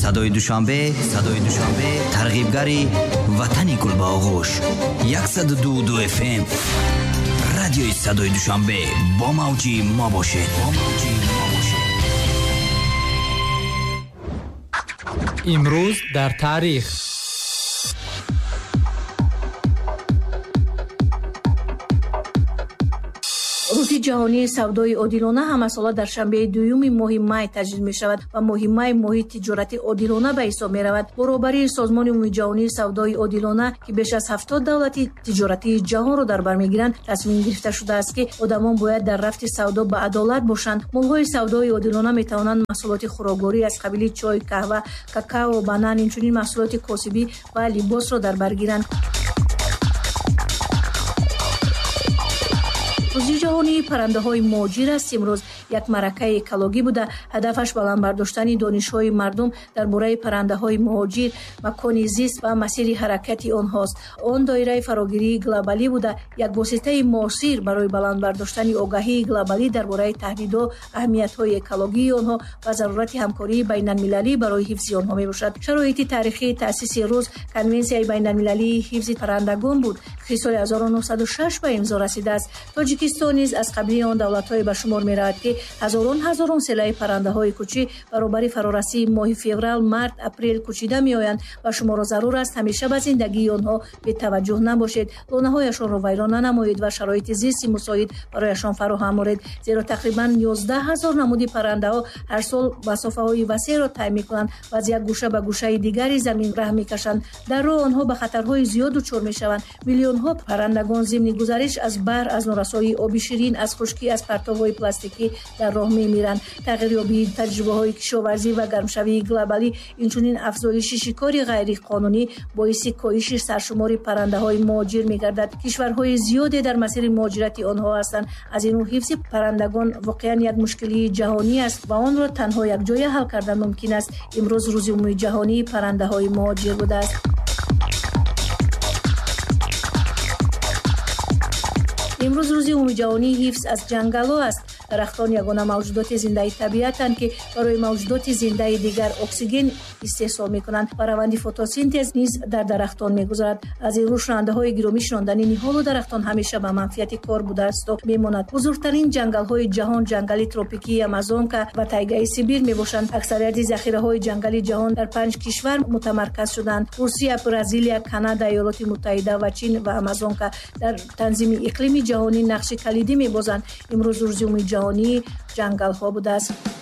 صدای دوشنبه ترغیبگری وطن گلباغوش 102 FM رادیوی صدای دوشنبه با موجی ما باشید. امروز در تاریخ. روزی جهانی سودای عادلانه همه ساله در شنبه دوم ماه مای تجدید می شود و ماه مای ماه تجارت عادلانه به حساب می رود. برابری سازمان عمومی جهانی سودای عادلانه که بیش از 70 دولت تجارتی جهان را در بر میگیرند تصمیم گرفته شده است که آدمان باید در رفت سودا به عدالت باشند. مولهای سودای عادلانه می توانند محصولات خوراکواری از قبیل چای، قهوه، کاکائو، بانان، اینچنین محصولات کاسبی و لباس را در بر گیرند. روزی جهانی پرنده‌های مهاجر است. امروز یک معرکه اکولوژی بوده. هدفش بلندبرداشتن دانش‌های مردم درباره پرنده‌های مهاجر، مکان زیست و مسیر حرکت آنهاست. آن دایره فراگیری گلوبالی بوده، یک واسطه مؤثر برای بلندبرداشتن آگاهی گلوبالی درباره تهدیدها، اهمیت‌های اکولوژی آنها و ضرورت همکاری بین‌المللی برای حفظ آنها میباشد. شرایط تاریخی تأسیس روز کنونسیای بین‌المللی حفظ پرندگان بود که سال 1906 به امضا رسیده است. تاجیکستان نیز از قبیله آن دولت‌های به شمار می‌رود که هزاران سلای پرنده‌های کوچی برابر فرارسی ماه فوریه، مارس، اپریل کوچیده می‌آیند و شما ضرور است همیشه به زندگی آنها به توجه نباشید. لانه‌هایشان را ویران ننمایید و شرایط زیستی مساعد برایشان فراهم آورید، زیرا تقریباً 11000 نمود پرنده‌ها هر سال مسافه‌های وسیع را طی می‌کنند و از یک گوشه به گوشه دیگری زمین راه می‌کشند. در راه آنها به خطرهای زیاد دچار می‌شوند. میلیون‌ها پرندگان ضمن گزارش از بر، از نورسایی آبی شیرین، از خشکی، از پرتوهای پلاستیکی در راه می‌میرند. تغییریابی تجربه‌های کشاورزی و گرمشوی گلوبالی، اینچنین افزایش شکار غیر قانونی باعث کاهش سرشمار پرنده‌های مهاجر می‌گردد. کشورهای زیادی در مسیر مهاجرت آنها هستند. از این رو حفظ پرندگان واقعاً یک مشکلی جهانی است و آن را تنها یک جای حل کردن ممکن است. امروز روز عمومی جهانی پرنده‌های مهاجر بوده است. امروز روزی عمومی جهانی حفظ از جنگل‌ها است. درختان یگانه موجودات زنده طبیعتند که برای موجودات زنده دیگر اکسیژن استحصال می‌کنند و روند فتوسنتز نیز در درختان می‌گذرد. از این رو شنانده‌های گرامی شناندن نهال درختان همیشه به منفعت کار بوده است و می‌ماند. بزرگترین جنگل‌های جهان جنگل تروپیکی آمازونکا و تایگه سیبیر می‌باشند. اکثریت ذخیره‌های جنگلی جهان در 5 کشور متمرکز شدند: روسیه، برزیل، کانادا، ایالات متحده و چین و آمازونکا در تنظیم اقلیمی جهانی نقش کلیدی می‌بازند. امروز روز عمومی جهانی جنگل ها بوده است.